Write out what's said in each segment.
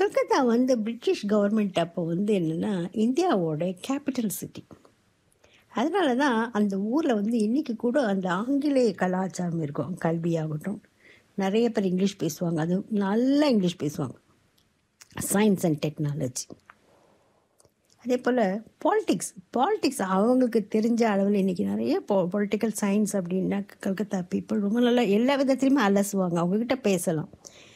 கல்கத்தா வந்து British government அப்போ வந்து என்னென்னா இந்தியாவோட கேபிட்டல் சிட்டி. அதனால தான் அந்த ஊரில் வந்து இன்றைக்கி கூட அந்த ஆங்கிலேய கலாச்சாரம் இருக்கும். கல்வியாகட்டும், நிறைய பேர் இங்கிலீஷ் பேசுவாங்க. அது நல்லா இங்கிலீஷ் பேசுவாங்க. Science and technology. அதே போல் பாலிட்டிக்ஸ் அவங்களுக்கு தெரிஞ்ச அளவில் இன்றைக்கி நிறைய பொலிட்டிக்கல் சயின்ஸ் அப்படின்னா கல்கத்தா பீப்புள் ரொம்ப நல்லா எல்லா விதத்துலையுமே அலசுவாங்க. அவங்கக்கிட்ட பேசலாம்.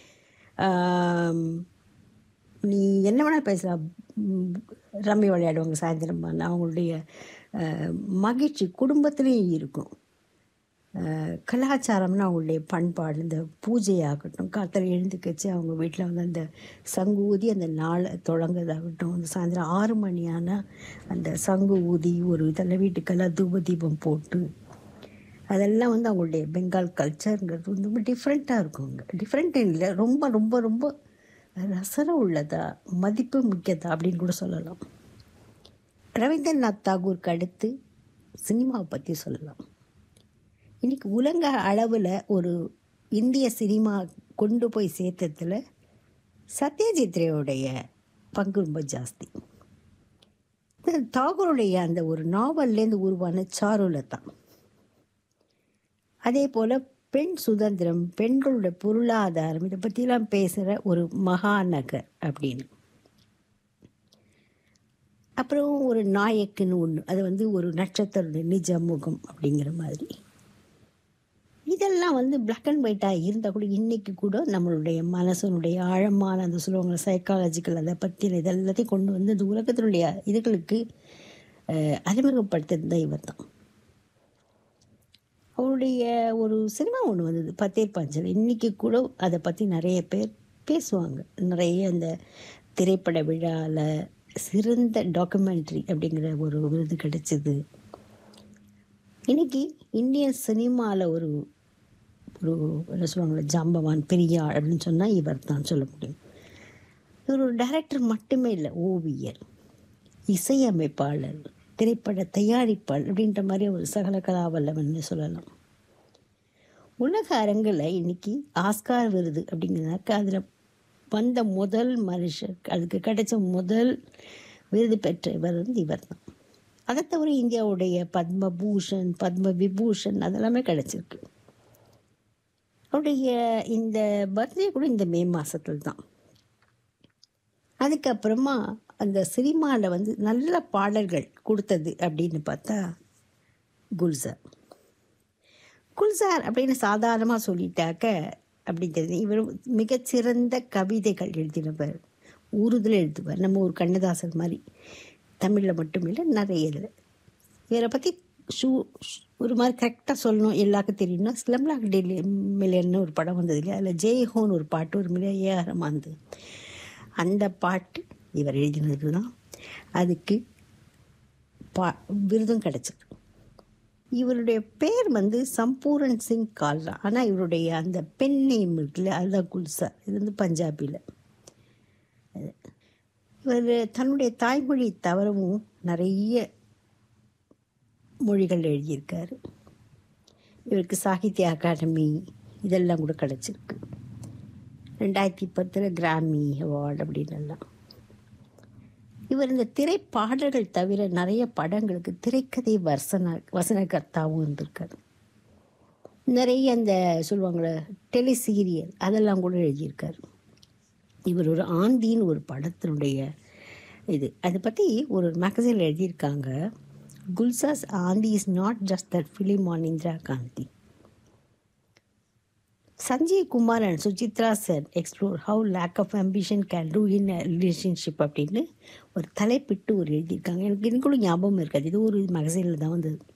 நீ என்ன வேணால் பேசலாம். ரம்மி விளையாடுவாங்க சாயந்தரம். அவங்களுடைய மகிழ்ச்சி குடும்பத்துலேயும் இருக்கும். கலாச்சாரம்னா அவங்களுடைய பண்பாடு, இந்த பூஜையாகட்டும், காத்தல் எழுந்துக்கச்சு அவங்க வீட்டில் வந்து அந்த சங்கு ஊதி அந்த நாளை தொடங்குறதாகட்டும், அந்த சாயந்தரம் 6 மணி ஆனால் அந்த சங்கு ஊதி ஒரு இதெல்லாம் வீட்டுக்கெல்லாம் தூப தீபம் போட்டு, அதெல்லாம் வந்து அவங்களுடைய பெங்கால் கல்ச்சருங்கிறது வந்து ரொம்ப டிஃப்ரெண்ட்டாக இருக்குங்க. டிஃப்ரெண்ட் இல்லை, ரொம்ப ரொம்ப ரொம்ப ரசனை உள்ளதா, மதிப்பு மிக்கதா அப்படின்னு கூட சொல்லலாம். ரவீந்திரநாத் தாகூருக்கு அடுத்து சினிமாவை பற்றி சொல்லலாம். இன்றைக்கி உலக அளவில் ஒரு இந்திய சினிமா கொண்டு போய் சேர்த்ததில் சத்யஜித் ரேயோடைய பங்கு ரொம்ப ஜாஸ்தி. தாகூருடைய அந்த ஒரு நாவல்லேருந்து உருவான சாருலதா. அதே போல் பெண் சுதந்திரம், பெண்களோட பொருளாதாரம், இதை பற்றிலாம் பேசுகிற ஒரு மகாநகர் அப்படின்னு. அப்புறம் ஒரு நாயக்குன்னு ஒன்று, அது வந்து ஒரு நட்சத்திர நிஜ முகம் அப்படிங்கிற மாதிரி. இதெல்லாம் வந்து பிளாக் அண்ட் ஒயிட்டாக இருந்தால் கூட இன்றைக்கி கூட நம்மளுடைய மனசனுடைய ஆழமான அந்த சொல்லுவாங்க சைக்காலஜிக்கல், அதை பற்றின இதெல்லாத்தையும் கொண்டு வந்து அந்த உலகத்தினுடைய இதுகளுக்கு அறிமுகப்படுத்துறது தான் இவர் தான். அவருடைய ஒரு சினிமா ஒன்று வந்தது, பத்தேர் பாஞ்சல். இன்றைக்கி கூட அதை பற்றி நிறைய பேர் பேசுவாங்க. நிறைய அந்த திரைப்பட விழாவில் சிறந்த டாக்குமெண்ட்ரி அப்படிங்கிற ஒரு விருது கிடைச்சிது. இன்றைக்கி இந்தியன் சினிமாவில் ஒரு ஒரு என்ன சொல்லுவாங்களே ஜாம்பவான் பெரிய ஆள் அப்படின்னு சொன்னால் இவர் தான் சொல்ல முடியும். இவர் ஒரு டைரக்டர் மட்டுமே இல்லை, ஓவியர், இசையமைப்பாளர், திரைப்பட தயாரிப்பாளர் அப்படின்ற மாதிரி ஒரு சகல கலாவல்லவன்னு சொல்லலாம். உலக அரங்கில் இன்றைக்கி ஆஸ்கார் விருது அப்படிங்கிறதுனாக்க அதில் வந்த முதல் மனுஷர், அதுக்கு கிடைச்ச முதல் விருது பெற்ற இவர் வந்து இவர் தான். அதை தவிர இந்தியாவுடைய பத்மபூஷன், பத்ம விபூஷன் அதெல்லாமே கிடச்சிருக்கு. அவருடைய இந்த பர்த்டே கூட இந்த மே மாதத்தில் தான். அதுக்கப்புறமா அந்த சினிமாவில் வந்து நல்ல பாடல்கள் கொடுத்தது அப்படின்னு பார்த்தா குல்சார் அப்படின்னு சாதாரணமாக சொல்லிட்டாக்க அப்படிங்கிறது, இவர் மிகச்சிறந்த கவிதைகள் எழுதினவர், உருதில் எழுதுவார். நம்ம ஒரு கண்ணதாசன் மாதிரி தமிழில் மட்டும் இல்லை, நிறைய இதில். இவரை பற்றி ஒரு மாதிரி கரெக்டாக சொல்லணும், எல்லாருக்கும் தெரியும்னா ஸ்லம்லாக் மில்லியன்னு ஒரு படம் வந்தது இல்லையா, அதில் ஜெய்ஹோன்னு ஒரு பாட்டு ஒரு மில்லையாரமாக இருந்தது. அந்த பாட்டு இவர் எழுதினது தான். அதுக்கு விருதும் கிடச்சிது. இவருடைய பேர் வந்து சம்பூரன் சிங் கால்ரா. ஆனால் இவருடைய அந்த பெண் நேம் இருக்குல்ல, அதுதான் குல்சார். இது வந்து பஞ்சாபியில். இவர் தன்னுடைய தாய்மொழி தவிரவும் நிறைய மொழிகள் எழுதியிருக்காரு. இவருக்கு சாகித்ய அகாடமி இதெல்லாம் கூட கிடச்சிருக்கு. 2010 கிராமி அவார்டு அப்படின்னு எல்லாம். இவர் இந்த திரைப்பாடல்கள் தவிர நிறைய படங்களுக்கு திரைக்கதை வசனகர்த்தாவும் இருந்திருக்காரு. நிறைய அந்த சொல்லுவாங்களே டெலிசீரியல் அதெல்லாம் கூட எழுதியிருக்காரு. இவர் ஒரு ஆந்தின்னு ஒரு படத்தினுடைய இது, அதை பற்றி ஒரு மேகசினில் எழுதியிருக்காங்க. குல்சாஸ் ஆந்தி is not just that film on Indira Gandhi. Sanjay Kumar and Suchitra sir explore how lack of ambition can do in relationship அப்படின்னு ஒரு தலைப்பிட்டு ஒரு எழுதியிருக்காங்க. எனக்கு இன்னும் கூட ஞாபகம் இருக்காது, இது ஒரு மேகசைனில் தான் வந்தது.